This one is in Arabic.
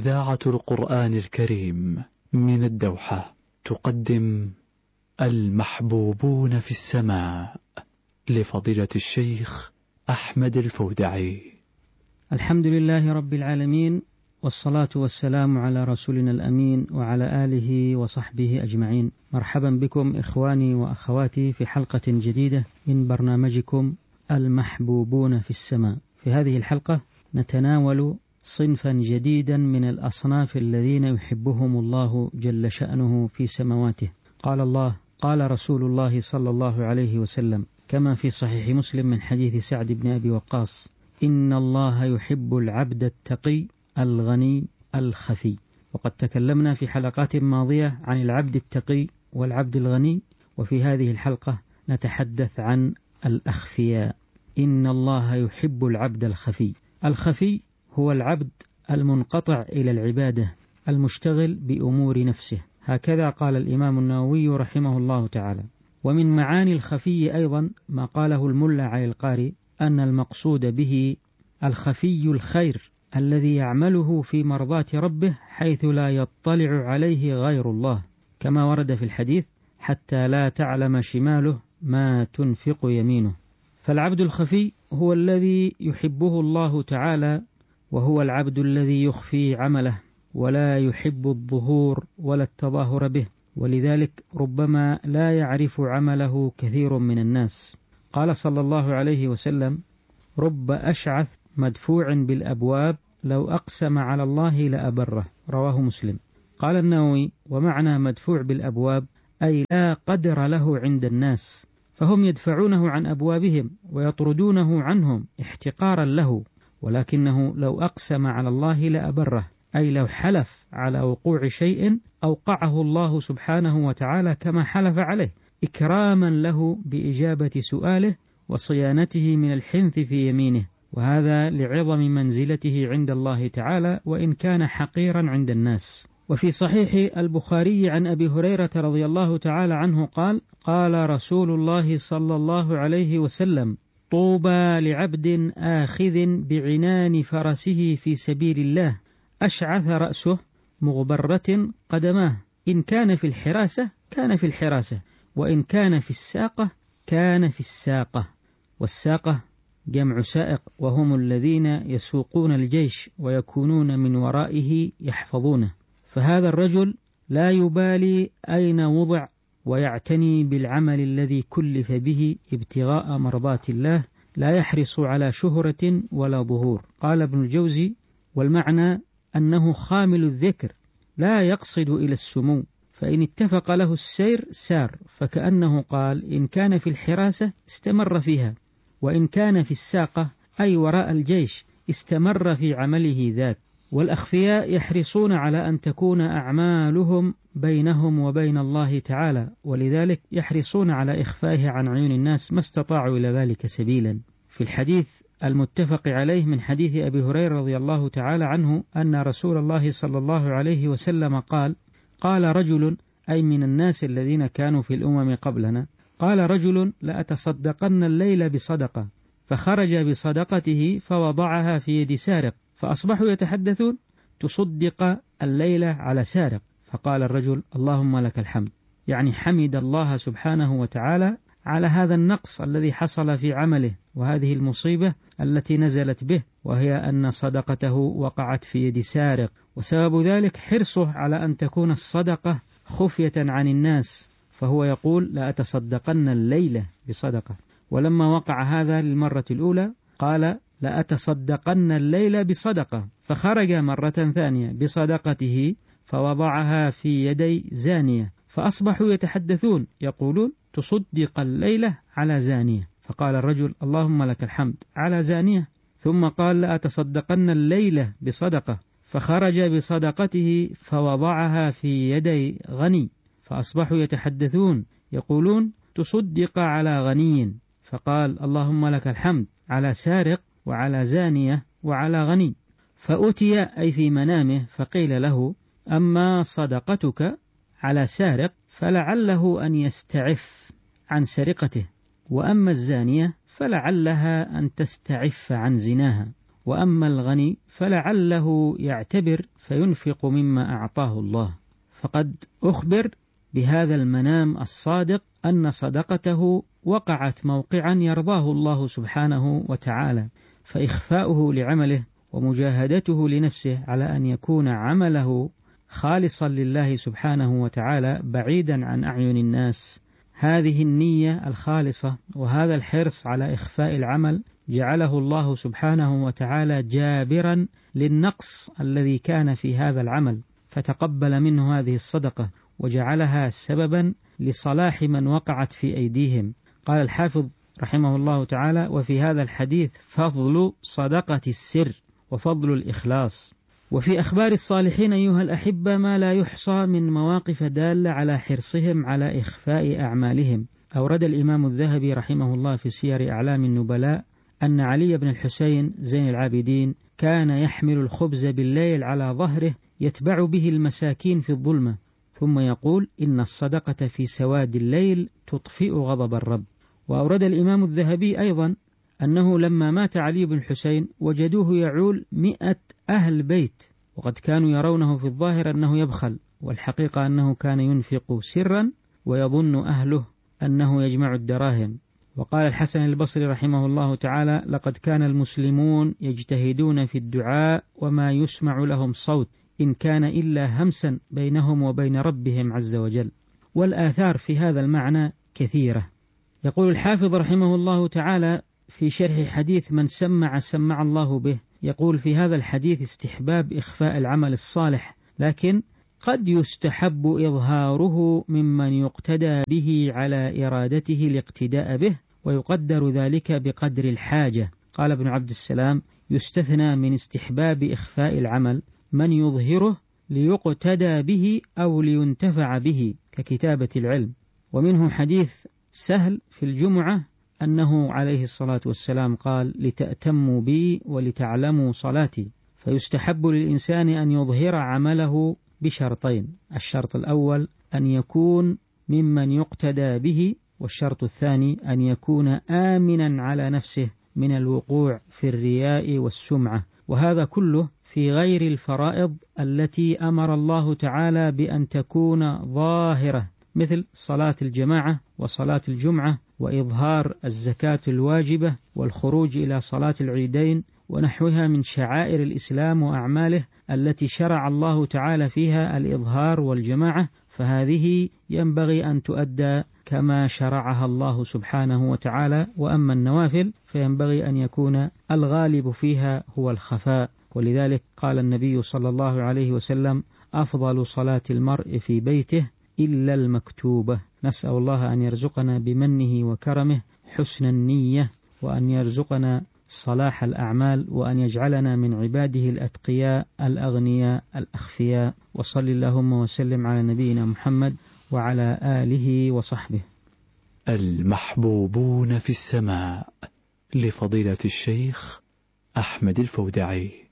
إذاعة القرآن الكريم من الدوحة تقدم المحبوبون في السماء لفضيلة الشيخ أحمد الفودعي. الحمد لله رب العالمين، والصلاة والسلام على رسولنا الأمين وعلى آله وصحبه أجمعين. مرحبا بكم إخواني وأخواتي في حلقة جديدة من برنامجكم المحبوبون في السماء. في هذه الحلقة نتناول صنفا جديدا من الأصناف الذين يحبهم الله جل شأنه في سماواته. قال الله، قال رسول الله صلى الله عليه وسلم كما في صحيح مسلم من حديث سعد بن أبي وقاص: إن الله يحب العبد التقي الغني الخفي. وقد تكلمنا في حلقات ماضية عن العبد التقي والعبد الغني، وفي هذه الحلقة نتحدث عن الأخفياء. إن الله يحب العبد الخفي. الخفي هو العبد المنقطع إلى العبادة المشتغل بأمور نفسه، هكذا قال الإمام النووي رحمه الله تعالى. ومن معاني الخفي أيضا ما قاله الملا علي القاري، أن المقصود به الخفي الخير الذي يعمله في مرضاة ربه حيث لا يطلع عليه غير الله، كما ورد في الحديث: حتى لا تعلم شماله ما تنفق يمينه. فالعبد الخفي هو الذي يحبه الله تعالى، وهو العبد الذي يخفي عمله ولا يحب الظهور ولا التظاهر به، ولذلك ربما لا يعرف عمله كثير من الناس. قال صلى الله عليه وسلم: رب أشعث مدفوع بالأبواب لو أقسم على الله لأبره، رواه مسلم. قال النووي: ومعنى مدفوع بالأبواب أي لا قدر له عند الناس، فهم يدفعونه عن أبوابهم ويطردونه عنهم احتقارا له، ولكنه لو أقسم على الله لأبره، أي لو حلف على وقوع شيء أوقعه الله سبحانه وتعالى كما حلف عليه، إكراما له بإجابة سؤاله وصيانته من الحنث في يمينه، وهذا لعظم منزلته عند الله تعالى وإن كان حقيرا عند الناس. وفي صحيح البخاري عن أبي هريرة رضي الله تعالى عنه قال: قال رسول الله صلى الله عليه وسلم: طوبى لعبد آخذ بعنان فرسه في سبيل الله أشعث رأسه مغبرة قدماه، إن كان في الحراسة كان في الحراسة، وإن كان في الساقة كان في الساقة. والساقة جمع سائق، وهم الذين يسوقون الجيش ويكونون من ورائه يحفظونه. فهذا الرجل لا يبالي أين وضع، ويعتني بالعمل الذي كلف به ابتغاء مرضات الله، لا يحرص على شهرة ولا ظهور. قال ابن الجوزي: والمعنى أنه خامل الذكر لا يقصد إلى السمو، فإن اتفق له السير سار، فكأنه قال: إن كان في الحراسة استمر فيها، وإن كان في الساقة أي وراء الجيش استمر في عمله ذاك. والأخفياء يحرصون على أن تكون أعمالهم بينهم وبين الله تعالى، ولذلك يحرصون على إخفائه عن عيون الناس ما استطاعوا إلى ذلك سبيلا. في الحديث المتفق عليه من حديث أبي هريرة رضي الله تعالى عنه أن رسول الله صلى الله عليه وسلم قال: قال رجل، أي من الناس الذين كانوا في الأمم قبلنا، قال رجل: لأتصدقن الليل بصدقة، فخرج بصدقته فوضعها في يد سارق، فأصبحوا يتحدثون: تصدق الليلة على سارق. فقال الرجل: اللهم لك الحمد، يعني حمد الله سبحانه وتعالى على هذا النقص الذي حصل في عمله وهذه المصيبة التي نزلت به، وهي أن صدقته وقعت في يد سارق، وسبب ذلك حرصه على أن تكون الصدقة خفية عن الناس، فهو يقول: لأتصدقن الليلة بصدقة. ولما وقع هذا للمرة الأولى قال: لأتصدقن الليلة بصدقة، فخرج مرة ثانية بصدقته فوضعها في يدي زانية، فأصبحوا يتحدثون يقولون: تصدق الليلة على زانية. فقال الرجل: اللهم لك الحمد، على زانية؟ ثم قال: لأتصدقن الليلة بصدقة، فخرج بصدقته فوضعها في يدي غني، فأصبحوا يتحدثون يقولون: تصدق على غني. فقال: اللهم لك الحمد، على سارق وعلى زانية وعلى غني. فأتي أي في منامه فقيل له: أما صدقتك على سارق فلعله أن يستعف عن سرقته، وأما الزانية فلعلها أن تستعف عن زناها. وأما الغني فلعله يعتبر فينفق مما أعطاه الله، فقد أخبر بهذا المنام الصادق أن صدقته وقعت موقعا يرضاه الله سبحانه وتعالى، فإخفاؤه لعمله ومجاهدته لنفسه على أن يكون عمله خالصا لله سبحانه وتعالى بعيدا عن أعين الناس، هذه النية الخالصة وهذا الحرص على إخفاء العمل جعله الله سبحانه وتعالى جابرا للنقص الذي كان في هذا العمل، فتقبل منه هذه الصدقة وجعلها سببا لصلاح من وقعت في أيديهم. قال الحافظ رحمه الله تعالى: وفي هذا الحديث فضل صدقة السر وفضل الإخلاص. وفي أخبار الصالحين أيها الأحبة ما لا يحصى من مواقف دالة على حرصهم على إخفاء أعمالهم. أورد الإمام الذهبي رحمه الله في سير أعلام النبلاء أن علي بن الحسين زين العابدين كان يحمل الخبز بالليل على ظهره يتبع به المساكين في الظلمة، ثم يقول: إن الصدقة في سواد الليل تطفئ غضب الرب. وأورد الإمام الذهبي أيضا أنه لما مات علي بن الحسين وجدوه يعول 100 أهل بيت، وقد كانوا يرونه في الظاهر أنه يبخل، والحقيقة أنه كان ينفق سرا ويظن أهله أنه يجمع الدراهم. وقال الحسن البصري رحمه الله تعالى: لقد كان المسلمون يجتهدون في الدعاء وما يسمع لهم صوت إن كان إلا همسا بينهم وبين ربهم عز وجل. والآثار في هذا المعنى كثيرة. يقول الحافظ رحمه الله تعالى في شرح حديث من سمع الله به، يقول في هذا الحديث استحباب إخفاء العمل الصالح، لكن قد يستحب إظهاره ممن يقتدى به على إرادته الاقتداء به، ويقدر ذلك بقدر الحاجة. قال ابن عبد السلام: يستثنى من استحباب إخفاء العمل من يظهره ليقتدى به أو لينتفع به ككتابة العلم. ومنه حديث سهل في الجمعة أنه عليه الصلاة والسلام قال: لتأتموا بي ولتعلموا صلاتي. فيستحب للإنسان أن يظهر عمله بشرطين: الشرط الأول أن يكون ممن يقتدى به، والشرط الثاني أن يكون آمنا على نفسه من الوقوع في الرياء والسمعة، وهذا كله في غير الفرائض التي أمر الله تعالى بأن تكون ظاهرة، مثل صلاة الجماعة وصلاة الجمعة وإظهار الزكاة الواجبة والخروج إلى صلاة العيدين ونحوها من شعائر الإسلام وأعماله التي شرع الله تعالى فيها الإظهار والجماعة، فهذه ينبغي أن تؤدى كما شرعها الله سبحانه وتعالى. وأما النوافل فينبغي أن يكون الغالب فيها هو الخفاء، ولذلك قال النبي صلى الله عليه وسلم: أفضل صلاة المرء في بيته إلا المكتوبة. نسأل الله أن يرزقنا بمنه وكرمه حسن النية، وأن يرزقنا صلاح الأعمال، وأن يجعلنا من عباده الأتقياء الأغنياء الأخفياء. وصل اللهم وسلم على نبينا محمد وعلى آله وصحبه. المحبوبون في السماء لفضيلة الشيخ أحمد الفودعي.